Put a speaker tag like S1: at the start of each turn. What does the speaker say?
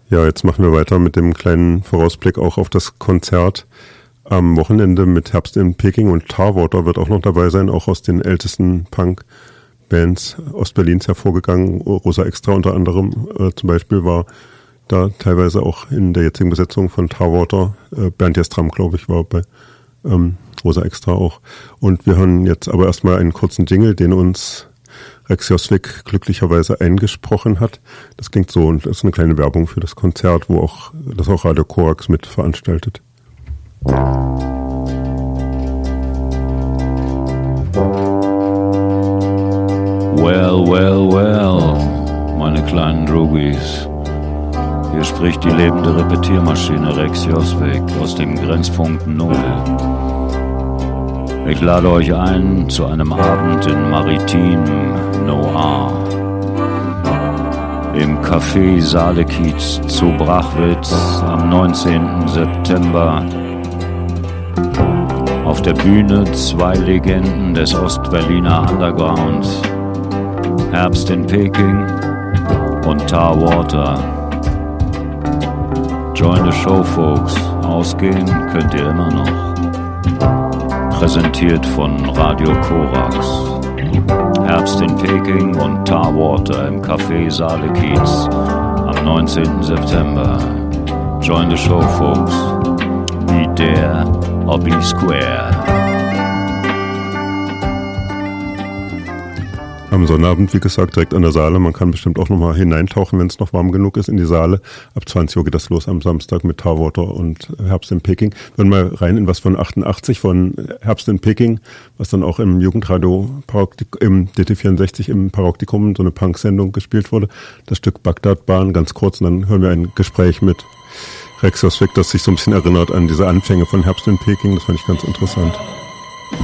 S1: Ja, jetzt machen wir weiter mit dem kleinen Vorausblick auch auf das Konzert am Wochenende mit Herbst in Peking, und Tarwater wird auch noch dabei sein, auch aus den ältesten Punk-Bands Ostberlins hervorgegangen. Rosa Extra unter anderem zum Beispiel war da teilweise auch in der jetzigen Besetzung von Tarwater. Bernd Jestram, glaube ich, war bei Rosa Extra auch. Und wir hören jetzt aber erstmal einen kurzen Jingle, den uns Rex Joswik glücklicherweise eingesprochen hat. Das klingt so, und das ist eine kleine Werbung für das Konzert, wo auch das auch Radio Korax mit veranstaltet.
S2: Well, well, well, meine kleinen Droogies. Hier spricht die lebende Repetiermaschine Rex Joswik aus dem Grenzpunkt Null. Ich lade euch ein zu einem Abend in Maritim Noir. Im Café Saalekiez zu Brachwitz am 19. September. Auf der Bühne zwei Legenden des Ostberliner Underground. Herbst in Peking und Tarwater. Join the show, folks. Ausgehen könnt ihr immer noch. Präsentiert von Radio Korax. Herbst in Peking und Tarwater im Café Saalekiez am 19. September. Join the show, folks. Be there or be square.
S1: Am Sonnabend, wie gesagt, direkt an der Saale. Man kann bestimmt auch nochmal hineintauchen, wenn es noch warm genug ist, in die Saale. Ab 20 Uhr geht das los am Samstag mit Tarwater und Herbst in Peking. Wir hören mal rein in was von 88 von Herbst in Peking, was dann auch im Jugendradio, im DT64 im Paraktikum, so eine Punk-Sendung gespielt wurde. Das Stück Bagdadbahn, ganz kurz, und dann hören wir ein Gespräch mit Rex Joswik, das sich so ein bisschen erinnert an diese Anfänge von Herbst in Peking. Das fand ich ganz interessant.